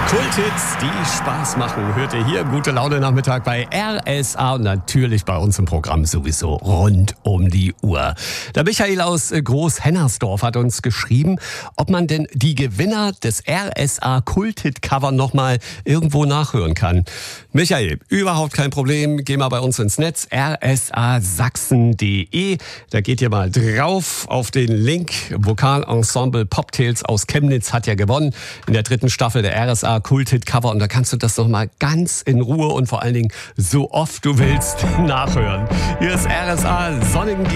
Kulthits, die Spaß machen, hört ihr hier. Gute Laune Nachmittag bei RSA und natürlich bei uns im Programm sowieso rund um die Uhr. Der Michael aus Groß-Hennersdorf hat uns geschrieben, ob man denn die Gewinner des RSA Kulthit-Cover nochmal irgendwo nachhören kann. Michael, überhaupt kein Problem. Geh mal bei uns ins Netz, rsasachsen.de. Da geht ihr mal drauf auf den Link. Vokalensemble Poptails aus Chemnitz hat ja gewonnen in der 3. Staffel der RSA Kulthit-Cover. Und da kannst du das noch mal ganz in Ruhe und vor allen Dingen so oft du willst nachhören. Hier ist RSA Sonnigen